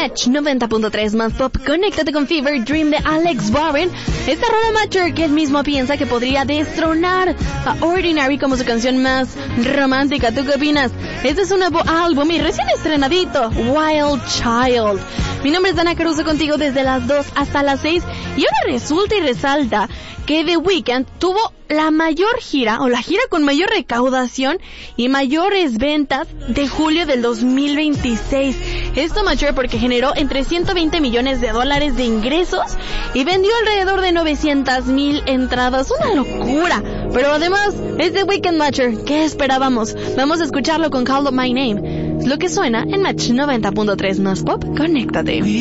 Match 90.3 más pop. Conéctate con Fever Dream de Alex Warren. Esta rola mature que él mismo piensa que podría destronar a Ordinary como su canción más romántica. ¿Tú qué opinas? Este es un nuevo álbum y recién estrenadito, Wild Child. Mi nombre es Dana Caruso, contigo desde las 2 hasta las 6. Y ahora resulta y resalta que The Weeknd tuvo la mayor gira, o la gira con mayor recaudación y mayores ventas de julio del 2026. Esto mayor porque generó entre 120 millones de dólares de ingresos y vendió alrededor de 900,000 entradas. Una locura. Pero además, es The Weeknd mature. ¿Qué esperábamos? Vamos a escucharlo con Call Up My Name. Es lo que suena en Match 90.3 más pop. Conéctate.